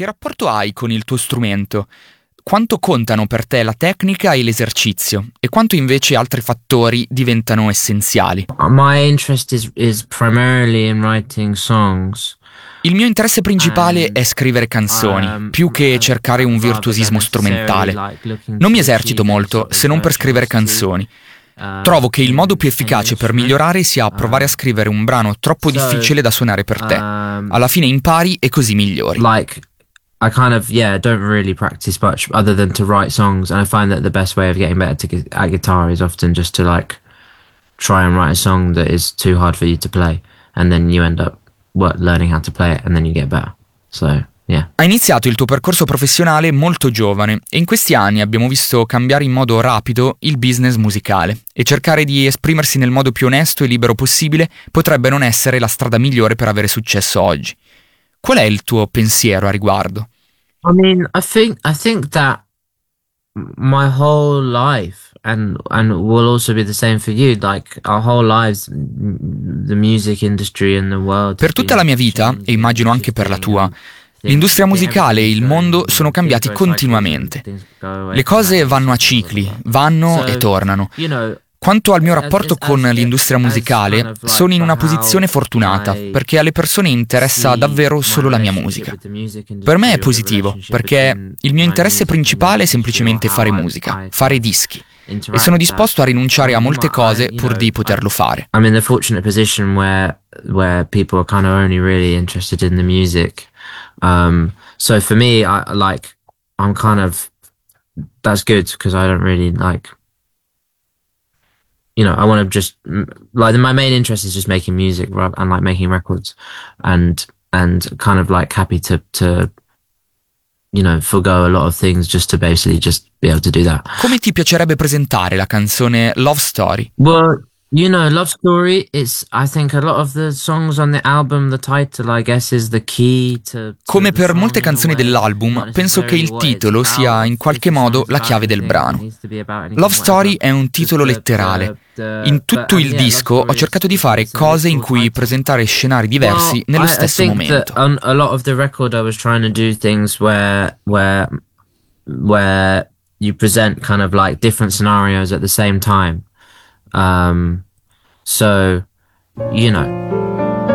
che rapporto hai con il tuo strumento? Quanto contano per te la tecnica e l'esercizio? E quanto invece altri fattori diventano essenziali? My interest is primarily in writing songs. Il mio interesse principale è scrivere canzoni, più che cercare un virtuosismo strumentale. Non mi esercito molto, se non per scrivere canzoni. Trovo che il modo più efficace per migliorare sia provare a scrivere un brano troppo difficile da suonare per te. Alla fine impari e così migliori. I kind of, don't really practice much other than to write songs, and I find that the best way of getting better at guitar is often just to try and write a song that is too hard for you to play, and then you end up learning how to play it, and then you get better. So, yeah. Hai iniziato il tuo percorso professionale molto giovane e in questi anni abbiamo visto cambiare in modo rapido il business musicale e cercare di esprimersi nel modo più onesto e libero possibile potrebbe non essere la strada migliore per avere successo oggi. Qual è il tuo pensiero a riguardo? I mean, I think that my whole life, and will also be the same for you, like our whole lives, the music industry and the world. Per tutta la mia vita, e immagino anche per la tua, l'industria musicale e il mondo sono cambiati continuamente. Le cose vanno a cicli, vanno e tornano. Quanto al mio rapporto con l'industria musicale, sono in una posizione fortunata perché alle persone interessa davvero solo la mia musica. Per me è positivo perché il mio interesse principale è semplicemente fare musica, fare dischi. E sono disposto a rinunciare a molte cose pur di poterlo fare. I'm in the fortunate position where people are kind of only really interested in the music. So for me, I'm kind of, that's good because I don't really I want to just my main interest is just making music and making records, and kind of happy to forgo a lot of things just to basically just be able to do that. Come ti piacerebbe presentare la canzone Love Story? Well, Love Story, I think a lot of the songs on the album, the title, I guess, is the key to Come per molte canzoni dell'album, penso che il titolo sia in qualche modo la chiave del brano. Love Story è un titolo letterale. In tutto il disco ho cercato di fare cose in cui presentare scenari diversi nello stesso momento. I think that a lot of the record I was trying to do things where you present kind of different scenarios at the same time. So,